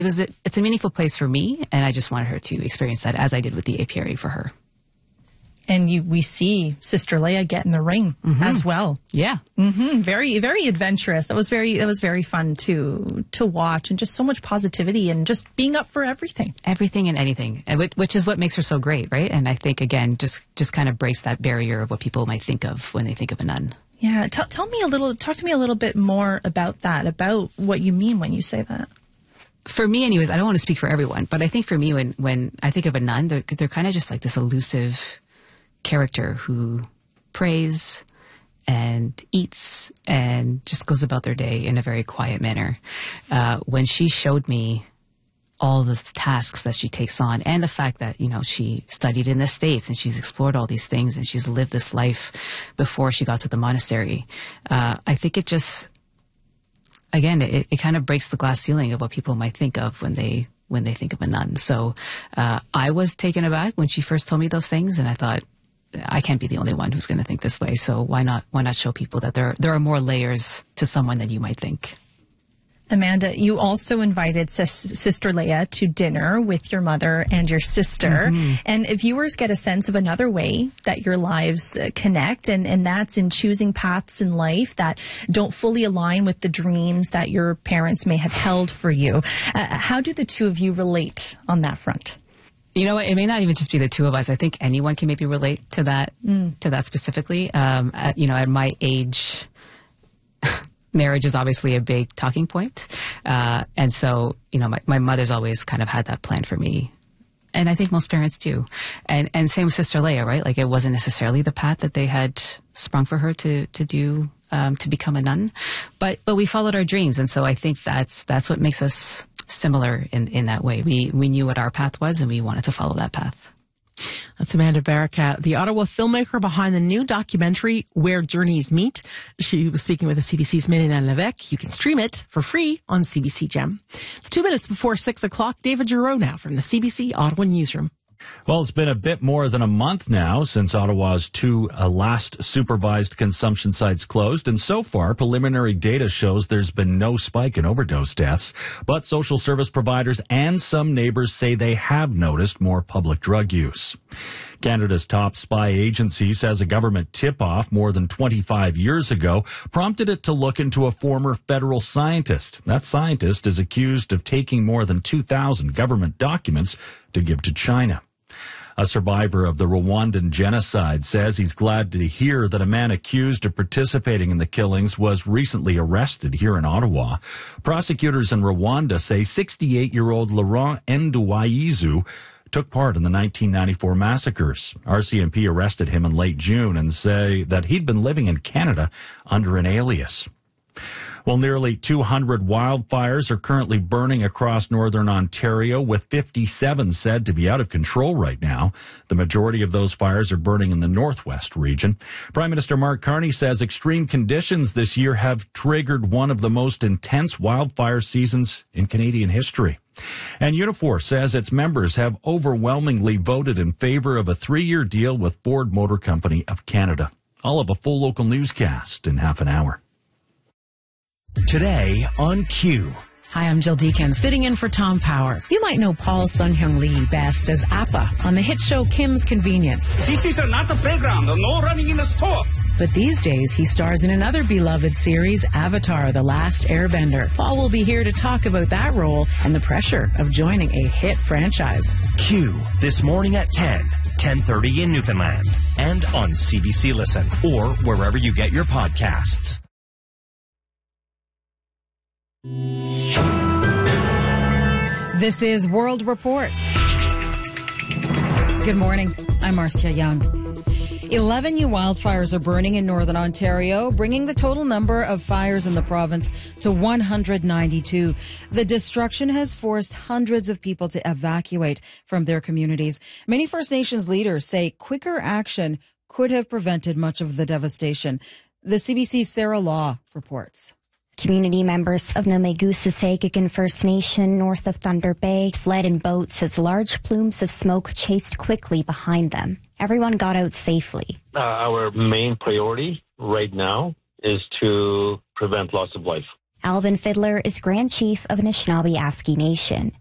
It's a meaningful place for me, and I just wanted her to experience that as I did with the apiary for her. And we see Sister Leia get in the ring as well. Yeah. Very, very adventurous. That was very fun to watch, and just so much positivity and just being up for everything. Everything and anything, which is what makes her so great, right? And I think, again, just kind of breaks that barrier of what people might think of when they think of a nun. Yeah. Talk to me a little bit more about that, about what you mean when you say that. For me, anyways, I don't want to speak for everyone, but I think for me, when I think of a nun, they're kind of just like this elusive character who prays and eats and just goes about their day in a very quiet manner. When she showed me all the tasks that she takes on, and the fact that, she studied in the States and she's explored all these things and she's lived this life before she got to the monastery, I think it just, again, it kind of breaks the glass ceiling of what people might think of when they think of a nun. So I was taken aback when she first told me those things, and I thought, I can't be the only one who's going to think this way. So why not show people that there are more layers to someone than you might think. Amanda, you also invited Sister Leia to dinner with your mother and your sister. And viewers get a sense of another way that your lives connect, and that's in choosing paths in life that don't fully align with the dreams that your parents may have held for you. How do the two of you relate on that front? You know what? It may not even just be the two of us. I think anyone can maybe relate to that specifically. At my age, marriage is obviously a big talking point. And so, my mother's always kind of had that plan for me. And I think most parents do. And same with Sister Leia, right? Like, it wasn't necessarily the path that they had sprung for her to do, to become a nun. But we followed our dreams. And so I think that's what makes us similar in that way. We knew what our path was, and we wanted to follow that path. That's Amanda Barakat, the Ottawa filmmaker behind the new documentary Where Journeys Meet. She was speaking with the CBC's Mélina Lévesque. You can stream it for free on CBC Gem. It's 2 minutes before 6 o'clock. David Giroux now from the CBC Ottawa Newsroom. Well, it's been a bit more than a month now since Ottawa's two last supervised consumption sites closed, and so far, preliminary data shows there's been no spike in overdose deaths. But social service providers and some neighbors say they have noticed more public drug use. Canada's top spy agency says a government tip-off more than 25 years ago prompted it to look into a former federal scientist. That scientist is accused of taking more than 2,000 government documents to give to China. A survivor of the Rwandan genocide says he's glad to hear that a man accused of participating in the killings was recently arrested here in Ottawa. Prosecutors in Rwanda say 68-year-old Laurent Nduwayezu took part in the 1994 massacres. RCMP arrested him in late June and say that he'd been living in Canada under an alias. Well, nearly 200 wildfires are currently burning across northern Ontario, with 57 said to be out of control right now. The majority of those fires are burning in the northwest region. Prime Minister Mark Carney says extreme conditions this year have triggered one of the most intense wildfire seasons in Canadian history. And Unifor says its members have overwhelmingly voted in favor of a 3-year deal with Ford Motor Company of Canada. I'll have a full local newscast in half an hour. Today on Q. Hi, I'm Jill Deacon, sitting in for Tom Power. You might know Paul Sun-Hyung Lee best as Appa on the hit show Kim's Convenience. This is not a playground, no running in the store. But these days, he stars in another beloved series, Avatar: The Last Airbender. Paul will be here to talk about that role and the pressure of joining a hit franchise. Q, this morning at 10:30 in Newfoundland, and on CBC Listen, or wherever you get your podcasts. This is World Report. Good morning. I'm Marcia Young. 11 new wildfires are burning in northern Ontario, bringing the total number of fires in the province to 192. The destruction has forced hundreds of people to evacuate from their communities. Many First Nations leaders say quicker action could have prevented much of the devastation. The CBC's Sarah Law reports. Community members of Namegusa-Segagan First Nation north of Thunder Bay fled in boats as large plumes of smoke chased quickly behind them. Everyone got out safely. Our main priority right now is to prevent loss of life. Alvin Fiddler is Grand Chief of Anishinaabe Aski Nation.